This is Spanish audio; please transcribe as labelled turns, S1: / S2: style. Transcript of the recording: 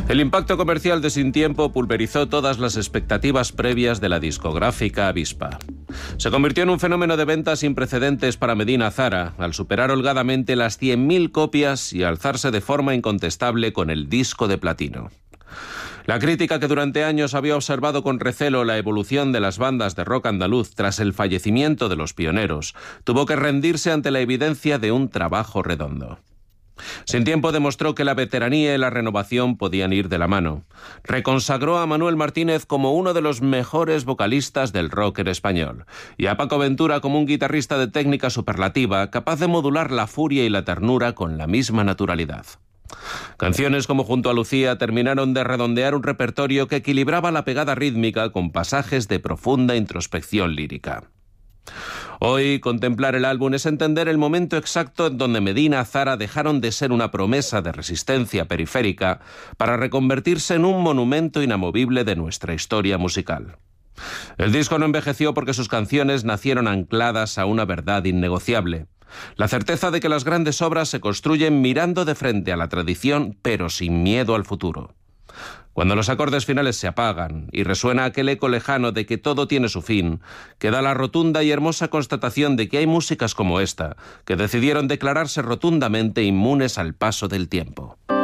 S1: El impacto comercial de Sin Tiempo pulverizó todas las expectativas previas de la discográfica Avispa. Se convirtió en un fenómeno de ventas sin precedentes para Medina Zara, al superar holgadamente las 100.000 copias y alzarse de forma incontestable con el disco de platino. La crítica, que durante años había observado con recelo la evolución de las bandas de rock andaluz tras el fallecimiento de los pioneros, tuvo que rendirse ante la evidencia de un trabajo redondo. Sin Tiempo demostró que la veteranía y la renovación podían ir de la mano. Reconsagró a Manuel Martínez como uno de los mejores vocalistas del rock en español, y a Paco Ventura como un guitarrista de técnica superlativa, capaz de modular la furia y la ternura con la misma naturalidad. Canciones como Junto a Lucía terminaron de redondear un repertorio que equilibraba la pegada rítmica con pasajes de profunda introspección lírica. Hoy, contemplar el álbum es entender el momento exacto en donde Medina Zara dejaron de ser una promesa de resistencia periférica para reconvertirse en un monumento inamovible de nuestra historia musical. El disco no envejeció porque sus canciones nacieron ancladas a una verdad innegociable: la certeza de que las grandes obras se construyen mirando de frente a la tradición, pero sin miedo al futuro. Cuando los acordes finales se apagan y resuena aquel eco lejano de que todo tiene su fin, queda la rotunda y hermosa constatación de que hay músicas como esta, que decidieron declararse rotundamente inmunes al paso del tiempo.